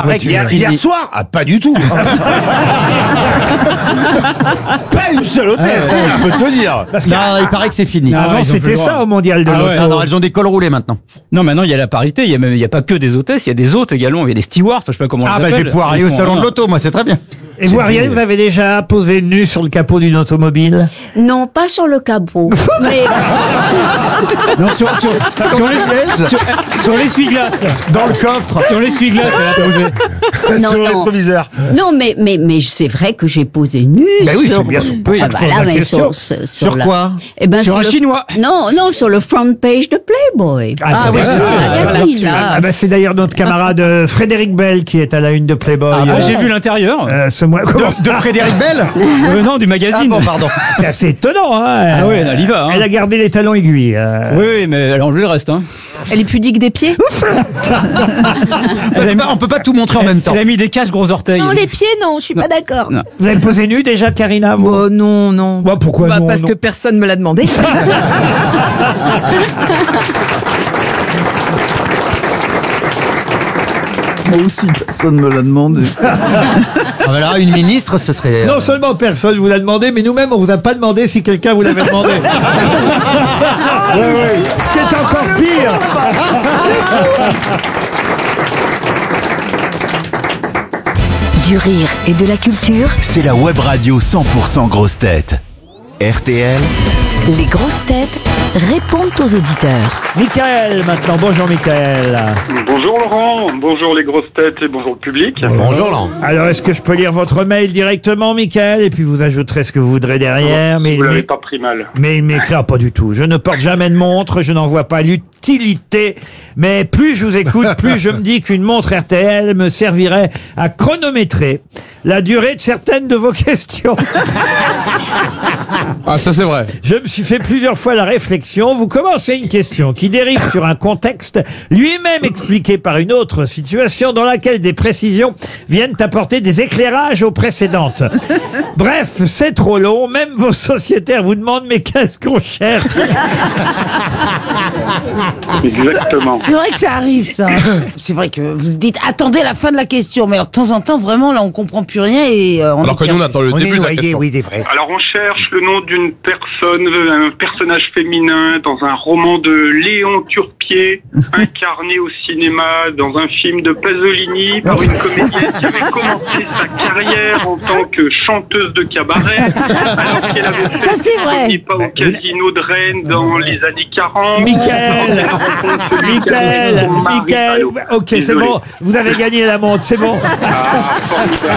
voiture. Hier soir? Ah, pas du tout. Pas une seule hôtesse, je peux te dire. Non, il paraît que c'est fini. Avant, c'était ça au mondial de l'auto. Non, elles ont des cols roulés maintenant. Non, maintenant il y a la parité. Il y a pas que des hôtesses, il y a des hôtes également. Il y a des stewards. Enfin, je sais pas comment on les Je appelle. vais pouvoir aller au salon de l'auto, moi, c'est très bien. Et vous, Ariel, vous avez déjà posé nu sur le capot d'une automobile? Non, pas sur le capot. Mais Non, sur l'essuie-glace. Dans le coffre. Sur l'essuie-glace, elle a posé. non, Sur le non. rétroviseur. Non, mais c'est vrai que j'ai posé nu Ben oui, sur. c'est bien sûr. Ah, Je pose voilà, la mais question. Sur quoi? Eh ben, Sur un le- Chinois. Non, sur le front page de Playboy. Ah, oui, voilà. c'est ça. Magazine, là. C'est d'ailleurs notre camarade Frédéric Bell qui est à la une de Playboy. J'ai vu l'intérieur. Ce mois. Comment ça De Frédéric Bell? Non, du magazine. Ah bon, pardon. C'est assez étonnant, hein. Ah ouais, elle y va. Hein. Elle a gardé les talons aiguilles. Oui, mais elle a enlevé le reste. Hein. Elle est pudique des pieds? On peut pas tout montrer en même temps. Elle a mis des caches gros orteils. Non, les pieds, non, je suis pas d'accord. Non. Vous avez posé nu déjà, Karina, vous? Oh non, non. Bah, pourquoi non, Parce non que personne me l'a demandé. Moi aussi, personne me l'a demandé. Là, une ministre, ce serait... Non seulement personne vous l'a demandé, mais nous-mêmes, on vous a pas demandé si quelqu'un vous l'avait demandé. Ce qui est encore pire. Du rire et de la culture, C'est la web radio 100% grosses têtes. RTL, les grosses têtes répondent aux auditeurs. Michael, maintenant. Bonjour, Michael. Bonjour Laurent, bonjour les grosses têtes et bonjour le public. Bonjour, Laurent. Alors, est-ce que je peux lire votre mail directement, Michael? Et puis vous ajouterez ce que vous voudrez derrière. Mais, Vous l'avez pas pris mal. mais il m'écrit pas du tout. Je ne porte jamais de montre, je n'en vois pas l'utilité. Mais plus je vous écoute, plus je me dis qu'une montre RTL me servirait à chronométrer la durée de certaines de vos questions. Ah, ça c'est vrai. Je me suis fait plusieurs fois la réflexion. Vous commencez une question qui dérive sur un contexte lui-même expliqué par une autre situation dans laquelle des précisions viennent apporter des éclairages aux précédentes. Bref, c'est trop long. Même vos sociétaires vous demandent mais qu'est-ce qu'on cherche? Exactement. C'est vrai que ça arrive, ça. C'est vrai que vous se dites, attendez la fin de la question. Mais alors, de temps en temps, vraiment, là, on comprend plus rien et Alors que nous on attend le début de la question. oui, des vrais. Alors on cherche le nom d'une personne, un personnage féminin dans un roman de Léon Turpier, incarné au cinéma dans un film de Pasolini par une comédienne qui avait commencé sa carrière en tant que chanteuse de cabaret, alors qu'elle avait fait Ça, c'est son vrai. premier pas au casino de Rennes dans les années 40. Michael, Michael, ok, c'est Désolé. bon, vous avez gagné la montre, c'est bon. Ah, formidable.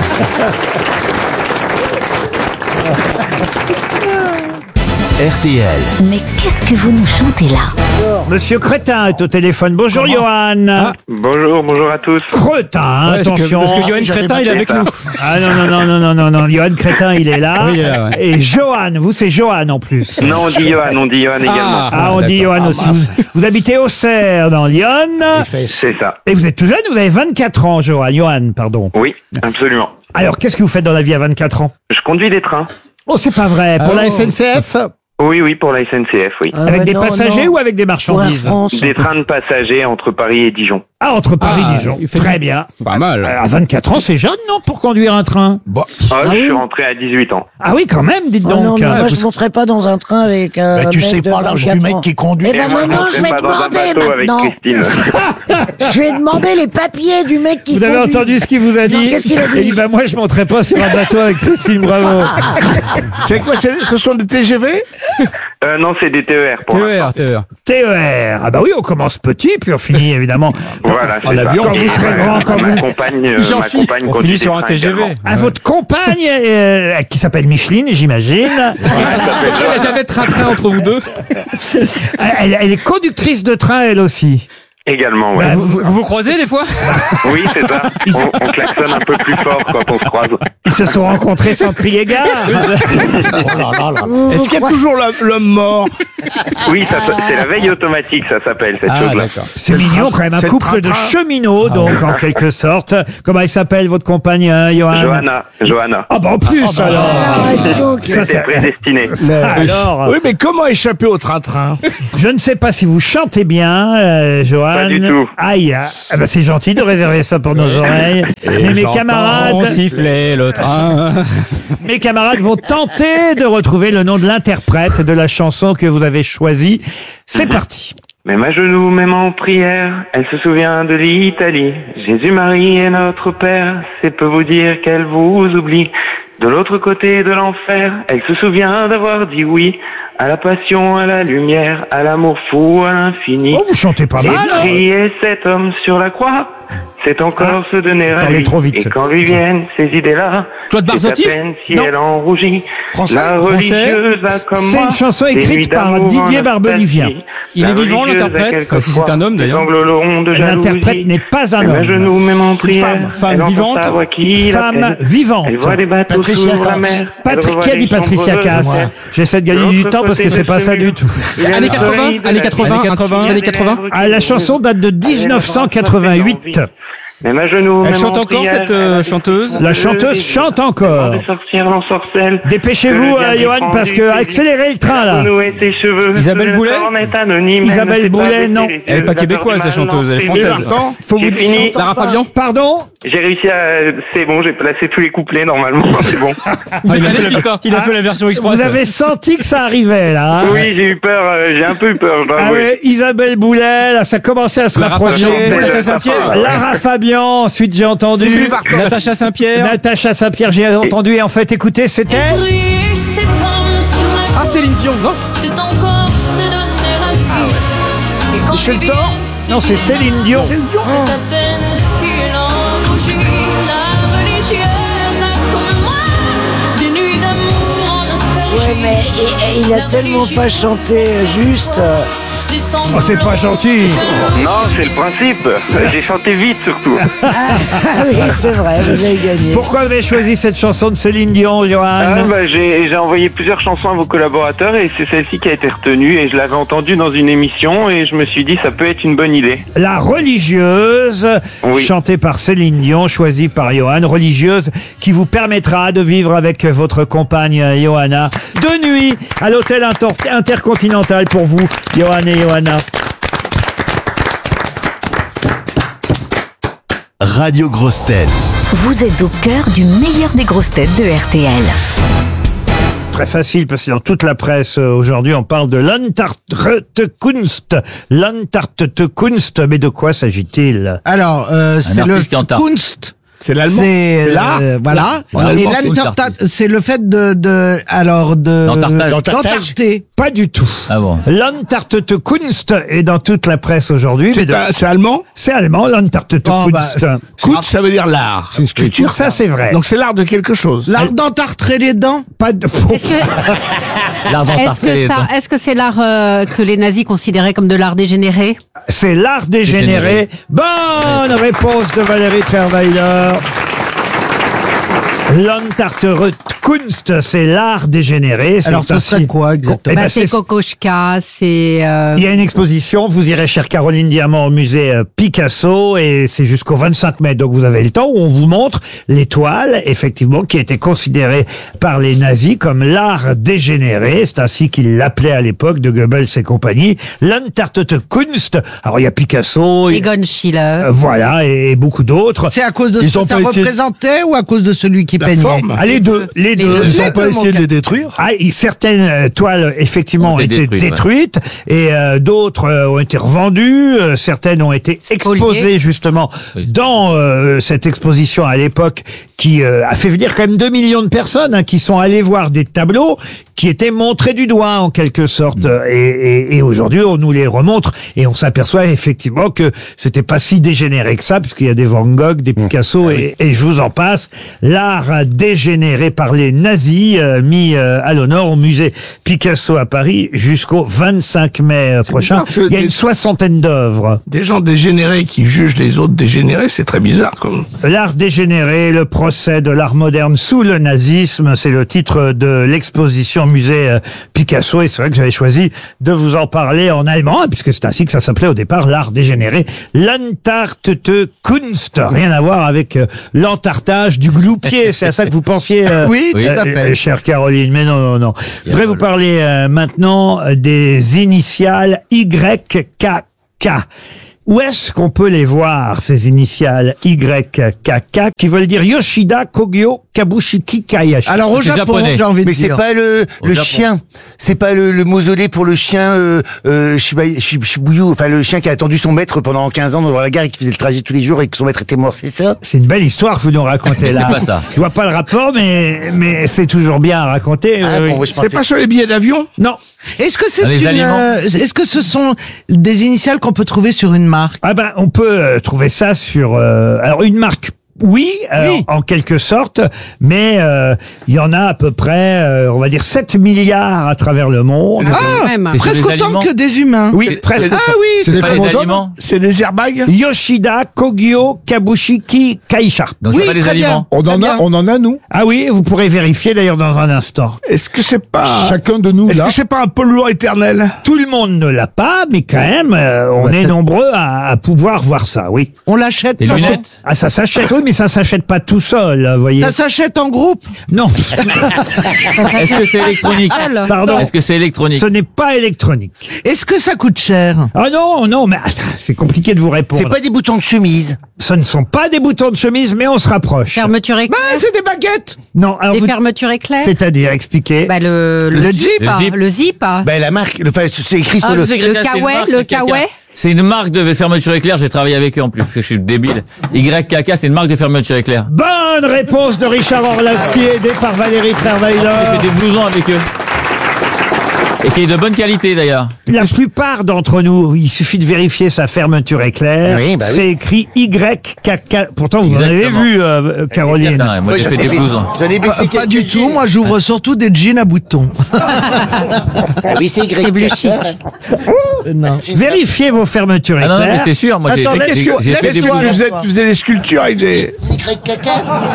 RTL. Mais qu'est-ce que vous nous chantez là? Monsieur Crétin est au téléphone. Bonjour, Johan. Bonjour à tous. Crétin, Ouais, attention. Parce que Johan Crétin, il est avec nous. Ah non, Johan Crétin, il est là. Oui, il est là, ouais. Et Johan, vous c'est Johan en plus. Non, on dit Johan également. Ah, on dit Johan aussi. Vous habitez Auxerre, dans Lyon. C'est ça. Et vous êtes tout jeune, vous avez 24 ans, Johan, pardon. Oui, absolument. Alors, qu'est-ce que vous faites dans la vie à 24 ans? Je conduis des trains. Oh, c'est pas vrai. Pour la SNCF? Oui, pour la SNCF, oui. Avec des passagers ou avec des marchandises? Des trains de passagers entre Paris et Dijon. Ah, entre Paris et Dijon. il fait Très bien. Pas mal. À 24 ans, c'est jeune, non, pour conduire un train? Je suis rentré à 18 ans. Ah oui, quand même, dites donc. non, moi, je ne monterai pas dans un train avec un. Tu mec sais de pas l'âge du 24 mec ans. qui conduit. Eh ben maintenant, je vais pas dans un demander bateau avec maintenant. Christine. Je vais demander les papiers du mec qui Vous avez conduit. entendu ce qu'il vous a Non, dit? qu'est-ce qu'il a Il dit dit, bah, moi, je monterai pas sur un bateau avec Christine Bravo. C'est quoi? Ce sont des TGV? Non, c'est des TER pour l'instant. TER. TER. Ah bah oui, on commence petit, puis on finit, évidemment. Voilà, c'est ça. Quand vous serez grand, quand Ma vous... compagne, On conduit finit des sur un trains TGV. également. À votre compagne, qui s'appelle Micheline, j'imagine. Il n'y a jamais de train entre vous deux. Elle est conductrice de train, elle aussi. Également, ouais. Bah, Vous vous croisez des fois? Oui, c'est ça. On klaxonne un peu plus fort quand on se croise. Ils se sont rencontrés sans crier gare. Oh là là là. Est-ce qu'il y a toujours l'homme mort? Oui, c'est la veille automatique, ça s'appelle, cette chose-là. d'accord. C'est mignon quand même, un couple de cheminots, donc en quelque sorte. Comment il s'appelle votre compagne, Johan? Johanna. Ah bah en plus alors. Ça, C'était prédestiné. alors. Oui, mais comment échapper au train-train? Je ne sais pas si vous chantez bien, Johan. Pas du tout. Aïe, ah bah c'est gentil de réserver ça pour nos oreilles. Mais mes On camarades, sifflait le train. mes camarades vont tenter de retrouver le nom de l'interprète de la chanson que vous avez choisie. C'est parti. Même à genoux, même en prière, elle se souvient de l'Italie. Jésus, Marie est notre Père, c'est peu vous dire qu'elle vous oublie. De l'autre côté de l'enfer, elle se souvient d'avoir dit oui à la passion, à la lumière, à l'amour fou, à l'infini. Oh, vous chantez pas Et mal. hein. prier cet homme sur la croix, c'est encore se donner à parlez lui. trop vite. Et quand lui viennent ces idées-là, Claude c'est à Barzotti peine si Non. elle en rougit. La religieuse a comme C'est moi une chanson des écrite nuits par d'amour Didier en Barbelivien. nostalgie. Il est La vivant, religieuse a l'interprète? quelquefois Enfin, si c'est un homme, d'ailleurs. des sanglots de jalousie. L'interprète n'est pas un Même à homme. genoux, même en prière. femme elle entend vivante. sa voix qui Femme l'appelle. vivante. Elle voit des bateaux Patricia sur la Cass. mer. Patrick, qui a dit Patricia Cass? J'essaie de gagner du temps parce que c'est pas ça du tout. Années 80, années 80, années 80. Ah, la chanson date de 1988. Même à genoux, Elle même chante en encore, prière, cette elle a chanteuse La chanteuse chante encore. Des sorcières l'ensorcellent. Dépêchez-vous, Que le Johan, diable parce que pendu accélérez le train là. Renouer tes cheveux. Isabelle Le Boulet cornet anonyme, elle Isabelle ne sait pas Boulet, baisser non. les yeux. Elle est pas La peur québécoise, du la chanteuse, elle est mal française. lance. Faut vous J'ai fini. Lara Fabian. Pardon? J'ai réussi à... C'est bon, j'ai placé tous les couplets normalement, c'est bon. Il a fait la version express. Vous avez senti que ça arrivait là. hein Oui, j'ai eu peur, j'ai un peu eu peur, je dois Ah avouer. ouais, Isabelle Boulet, là, ça commençait à se Lara rapprocher. Fabian, Belle, Natacha Saint-Pierre. Lara Fabian, ensuite j'ai entendu. Natacha Saint-Pierre. Natacha Saint-Pierre, j'ai entendu et en fait, écoutez, c'était. Ah, Céline Dion, non? C'est encore se donner à vie. Et quand Michel ils Thor viennent, Non, c'est Céline Dion. c'est à peine si elle en rougit. La religieuse a comme moi des nuits d'amour en nostalgie. Ouais, mais il a tellement pas chanté juste. Oh, c'est pas gentil. Non, c'est le principe. J'ai chanté vite surtout. Ah oui, c'est vrai, vous avez gagné. Pourquoi vous avez choisi cette chanson de Céline Dion, Johan? J'ai envoyé plusieurs chansons à vos collaborateurs et c'est celle-ci qui a été retenue et je l'avais entendue dans une émission et je me suis dit ça peut être une bonne idée. La religieuse, Oui. chantée par Céline Dion, choisie par Johan, religieuse qui vous permettra de vivre avec votre compagne Johanna de nuit à l'hôtel intercontinental pour vous, Johan et Johanna. Radio Grosses Têtes. Vous êtes au cœur du meilleur des grosses têtes de RTL. Très facile parce que dans toute la presse aujourd'hui on parle de l'Antartekunst. L'Antartekunst, mais de quoi s'agit-il? Alors, c'est le artiste antar. Kunst. C'est l'allemand. C'est l'art. voilà. Voilà, Et l'allemand, c'est l'Antartat, l'artiste. c'est le fait de d'entarter. Pas du tout. Ah bon. L'Antartekunst est dans toute la presse aujourd'hui. mais C'est allemand. c'est allemand, l'Antartekunst. Kunst, ça veut dire l'art. C'est une sculpture. Ça c'est vrai. Donc c'est l'art de quelque chose. L'art d'entartrer les dents. Pas de... Est-ce que c'est l'art que les nazis considéraient comme de l'art dégénéré? C'est l'art dégénéré. Bonne réponse de Valérie Trierweiler. L'Antartekunst, c'est l'art dégénéré. C'est Alors, ce ainsi- serait quoi exactement? Eh ben, C'est c'est- Kokoschka, c'est... Il y a une exposition, vous irez chère Caroline Diamant au musée Picasso et c'est jusqu'au 25 mai. Donc vous avez le temps où on vous montre l'étoile, effectivement, qui a été considérée par les nazis comme l'art dégénéré. C'est ainsi qu'ils l'appelaient à l'époque de Goebbels et compagnie. L'Antartekunst. Alors il y a Picasso, Egon Schiele. voilà, et beaucoup d'autres. C'est à cause de Ils ce ont que ça pas essayé- représentait ou à cause de celui qui La peignait? forme. Ah, les deux, les deux. Ils ont pas essayé de les détruire. Ah, certaines toiles effectivement ont Ont été été détruites, détruites et d'autres ont été revendues. Certaines ont été exposées Spoliées. justement dans cette exposition à l'époque qui a fait venir quand même 2 millions de personnes hein, qui sont allées voir des tableaux qui étaient montrés du doigt en quelque sorte. Et aujourd'hui on nous les remontre et on s'aperçoit effectivement que c'était pas si dégénéré que ça puisqu'il y a des Van Gogh, des Picasso et je vous en passe. L'art dégénéré par les nazis mis à l'honneur au musée Picasso à Paris jusqu'au 25 mai prochain. bizarre que Il y a une des- 60aine d'œuvres. Des gens dégénérés qui jugent les autres dégénérés, c'est très bizarre. Comme... L'art dégénéré, le procès de l'art moderne sous le nazisme. C'est le titre de l'exposition au musée Picasso. Et c'est vrai que j'avais choisi de vous en parler en allemand, puisque c'est ainsi que ça s'appelait au départ, l'art dégénéré. L'Entartete Kunst. Rien à voir avec l'entartage du gloupier. C'est à ça que vous pensiez, Oui, tout à fait. chère Caroline. Mais non. Je voudrais vous parler maintenant des initiales YKK. Où est-ce qu'on peut les voir, ces initiales YKK, qui veulent dire Yoshida Kogyo Kabushiki Kayashi? Alors au C'est Japon, japonais. j'ai envie de Mais c'est dire. pas le Japon. chien. C'est pas le mausolée pour le chien Shibuya, enfin le chien qui a attendu son maître pendant 15 ans dans la gare et qui faisait le trajet tous les jours et que son maître était mort, c'est ça? C'est une belle histoire que vous nous racontez là. C'est pas ça. Je vois pas le rapport, mais c'est toujours bien à raconter. Ah, oui. bon, je pensais- sur les billets d'avion? Non. Est-ce que c'est Dans les une, aliments. est-ce que ce sont des initiales qu'on peut trouver sur une marque? Ah ben, on peut trouver ça sur alors une marque. Oui, Oui. en quelque sorte, mais il y en a à peu près, on va dire 7 milliards à travers le monde. Ah, Même. C'est sur presque les autant aliments. que des humains. Oui, presque. Ah oui, C'est pas les aliments. C'est des airbags? Yoshida Kogyo Kabushiki Kaisha. Donc Oui, c'est pas des très bien. aliments. On en a nous. Ah oui, vous pourrez vérifier d'ailleurs dans un instant. Est-ce que c'est pas... Chacun de nous Est-ce là. que c'est pas un polluant éternel? Tout le monde ne l'a pas, mais quand même, on est nombreux à pouvoir voir ça, oui. on l'achète. Des lunettes. Ah, ça s'achète, oui, mais ça s'achète pas tout seul, vous voyez. Ça s'achète en groupe. Non, Est-ce que c'est électronique? pardon, Est-ce que c'est électronique? ce n'est pas électronique. Est-ce que ça coûte cher? Ah non, mais attends, c'est compliqué de vous répondre. C'est pas des boutons de chemise. Ce ne sont pas des boutons de chemise, mais on se rapproche. Fermeture éclair. Ah, c'est des baguettes. Non, alors Des vous- fermetures éclair. c'est-à-dire, expliquez. Bah, le Jeep. Le zip. Ben la marque, enfin c'est écrit sur Ah, le. Je sais que le c'est une kawaii, marque, le KK. kawaii. C'est une marque de fermeture éclair, j'ai travaillé avec eux en plus, parce que je suis débile. YKK, c'est une marque de fermeture éclair. Bonne réponse de Richard Orlowski, aidé par Valérie J'ai Trierweiler. fait des blousons avec eux. Et qui est de bonne qualité d'ailleurs. La plupart d'entre nous, il suffit de vérifier sa fermeture éclair. Oui, bah oui. C'est écrit YKK. Pourtant, vous en avez Exactement. vu, Caroline. Non, moi j'ai fait des blousons. J'en ai baissé Pas du quelques-unes. tout. Moi, j'ouvre surtout des jeans à boutons. Ah oui, c'est Y. C'est bleu chic. Non. Vérifiez vos fermetures Ah non, non, mais éclair. c'est sûr, moi j'ai Attends, j'ai- laisse-moi- j'ai fait des laisse-moi blousons. Tu faisais les sculptures avec des... YKK.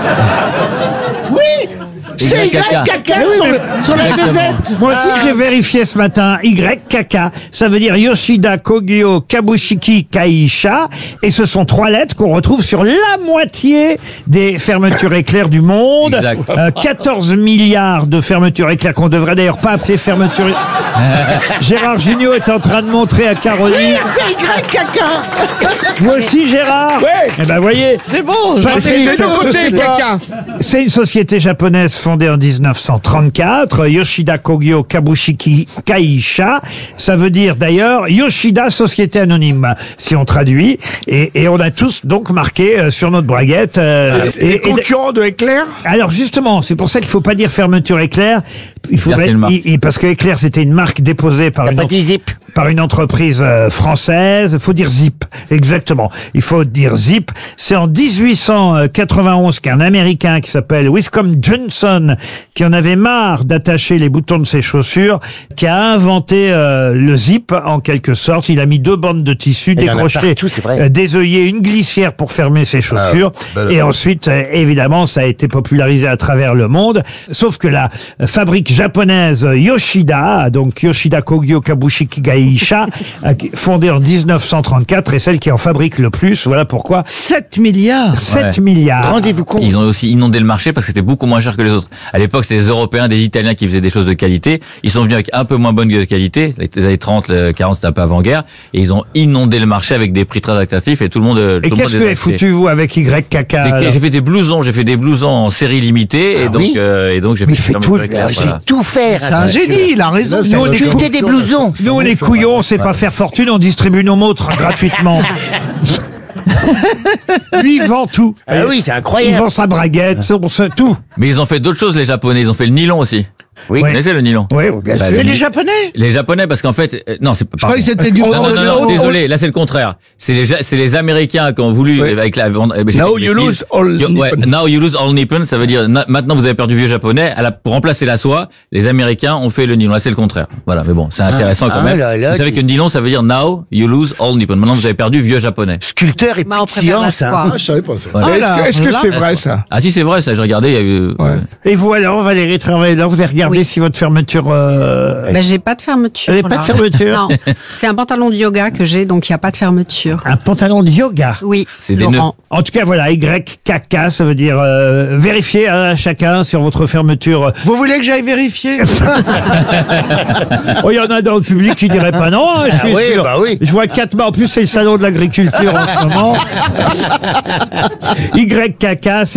C'est YKK. YKK sur la gazette. Moi aussi, j'ai vérifié ce matin. YKK. Ça veut dire Yoshida Kogyo Kabushiki Kaisha. Et ce sont 3 lettres qu'on retrouve sur la moitié des fermetures éclair du monde. Exact. 14 milliards de fermetures éclair qu'on devrait d'ailleurs pas appeler fermeture. Gérard Jugnot est en train de montrer à Caroline. C'est YKK. Vous aussi, Gérard? Ouais. Eh ben, voyez. C'est bon. Bah, j'en c'est ai les deux deux côtés. côtés, quelqu'un. C'est une société japonaise fondée en 1934, Yoshida Kogyo Kabushiki Kaisha. Ça veut dire d'ailleurs Yoshida Société Anonyme, si on traduit. Et on a tous donc marqué sur notre braguette. Les concurrents de Éclair? Alors justement, c'est pour ça qu'il faut pas dire fermeture éclair. Il faudrait, c'est une marque. parce que Éclair c'était une marque déposée par Pas dit Zip. par une entreprise française. Il faut dire Zip, exactement. Il faut dire Zip. C'est en 1891 qu'un Américain qui s'appelle Wiscombe Johnson, qui en avait marre d'attacher les boutons de ses chaussures, qui a inventé le zip en quelque sorte. Il a mis 2 bandes de tissu Il y en a décrochées, partout, c'est vrai. des œillets, une glissière pour fermer ses chaussures. Et ensuite, évidemment, ça a été popularisé à travers le monde. Sauf que la fabrique japonaise Yoshida, donc Yoshida Kogyo Kabushiki Gaisha, fondée en 1934, est celle qui en fabrique le plus. Voilà pourquoi 7 milliards. 7 Ouais. milliards. Rendez-vous compte. Ils ont aussi inondé le marché parce que c'était beaucoup moins cher que les autres. À l'époque, c'était des Européens, des Italiens qui faisaient des choses de qualité. Ils sont venus avec un peu moins bonne qualité. Les années 30, 40, c'était un peu avant-guerre. Et ils ont inondé le marché avec des prix très attractifs et tout le monde. Et qu'est-ce que vous avez foutu, vous, avec YKK alors J'ai fait des blousons en série limitée et donc oui. j'ai Mais fait fait tout, éclair, Je sais voilà. tout faire. C'est un génie, il a raison. Nous, on est Sculpter des blousons. Nous, on est couillons, on sait pas faire fortune, on distribue nos montres gratuitement. Lui, il vend tout. Ah oui, c'est Il incroyable. vend sa braguette, tout. Mais ils ont fait d'autres choses, les Japonais. Ils ont fait le nylon aussi. Oui. Vous connaissez le nylon? Oui, bien sûr. Et les Japonais? Les Japonais, parce qu'en fait, non, c'est pas. Je croyais que c'était du Non, désolé, là c'est le contraire. C'est les Américains qui ont voulu avec la. Now you lose all Ouais, Nippon. now you lose all Nippon, ça veut dire maintenant vous avez perdu vieux japonais. Pour remplacer la soie, les Américains ont fait le nylon. Là c'est le contraire. Voilà, mais bon, c'est intéressant quand même. Là, vous savez que nylon, ça veut dire now you lose all Nippon. Maintenant vous avez perdu vieux japonais. Sculpteur et Bah, on préfère la science, soie. hein. Je savais pas ça. Ouais. Est-ce que c'est vrai ça? Ah si c'est vrai, ça j'ai regardé. Il y a eu. Et vous alors, Valérie Trierweiler, vous avez regardé Oui. si votre fermeture... Ben, j'ai pas de fermeture. Vous avez pas de là. fermeture? Non. C'est un pantalon de yoga que j'ai, donc il n'y a pas de fermeture. Un pantalon de yoga. Oui. C'est des Laurent. En tout cas, voilà, YKK, ça veut dire vérifiez à chacun sur votre fermeture. Vous voulez que j'aille vérifier? Oh, il y en a dans le public qui dirait pas non, hein, je suis oui, sûr. bah oui. Je vois 4 mains. En plus, c'est le salon de l'agriculture en ce moment. YKK,